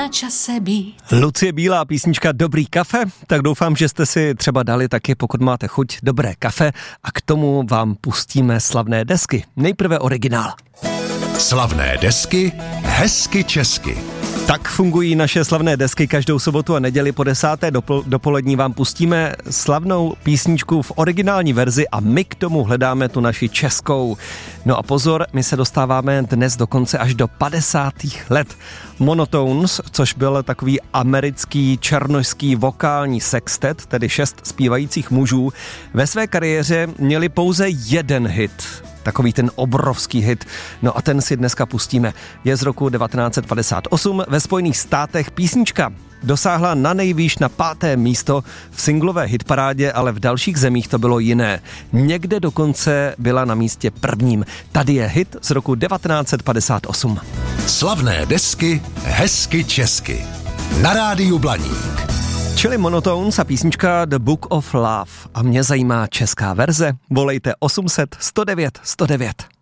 na čase být. Lucie Bílá, písnička Dobrý kafe, tak doufám, že jste si třeba dali taky, pokud máte chuť, dobré kafe a k tomu vám pustíme slavné desky. Nejprve originál. Slavné desky hezky česky. Tak fungují naše slavné desky. Každou sobotu a neděli po 10. dopolední vám pustíme slavnou písničku v originální verzi a my k tomu hledáme tu naši českou. No a pozor, my se dostáváme dnes dokonce až do 50. let. Monotones, což byl takový americký černošský vokální sextet, tedy 6 zpívajících mužů, ve své kariéře měli pouze jeden hit. Takový ten obrovský hit. No a ten si dneska pustíme. Je z roku 1958. Ve Spojených státech písnička dosáhla na nejvýš na 5. místo v singlové hitparádě, ale v dalších zemích to bylo jiné. Někde dokonce byla na místě 1. Tady je hit z roku 1958. Slavné desky hezky česky. Na rádiu Blaník. Čili Monotones a písnička The Book of Love. A mě zajímá česká verze. Volejte 800 109 109.